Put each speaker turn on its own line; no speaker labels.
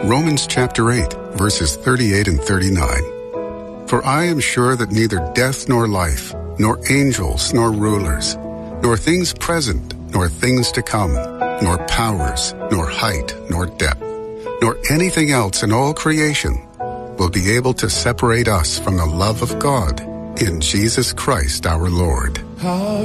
Romans chapter 8, verses 38 and 39. For I am sure that neither death nor life, nor angels nor rulers, nor things present, nor things to come, nor powers, nor height, nor depth, nor anything else in all creation will be able to separate us from the love of God in Jesus Christ our Lord.